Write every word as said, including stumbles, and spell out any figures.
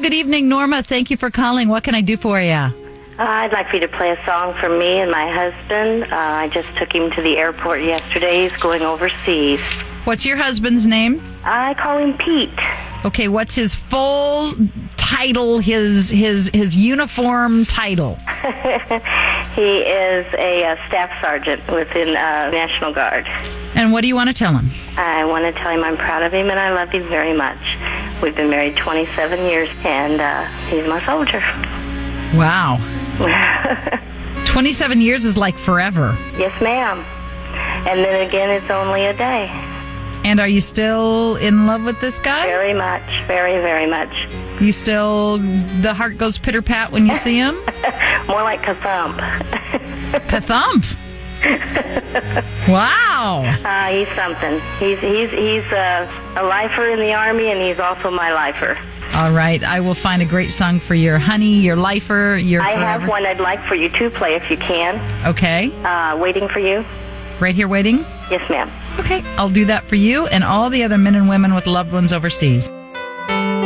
good evening, Norma. Thank you for calling. What can I do for you? Uh, I'd like for you to play a song for me and my husband. Uh, I just took him to the airport yesterday. He's going overseas. What's your husband's name? I call him Pete. Okay, what's his full title, his his his uniform title? He is a, uh staff sergeant within uh, National Guard. And what do you want to tell him? I want to tell him I'm proud of him and I love him very much. We've been married twenty-seven years, and uh, he's my soldier. Wow. twenty-seven years is like forever. Yes, ma'am. And then again, it's only a day. And are you still in love with this guy? Very much. Very, very much. You still, the heart goes pitter-pat when you see him? More like ka-thump. Ka-thump? Wow. Uh, he's something. He's he's he's uh, a lifer in the Army, and he's also my lifer. All right. I will find a great song for your honey, your lifer, your I forever. have one I'd like for you to play if you can. Okay. Uh, Waiting for You. Right here waiting? Yes, ma'am. Okay. I'll do that for you and all the other men and women with loved ones overseas.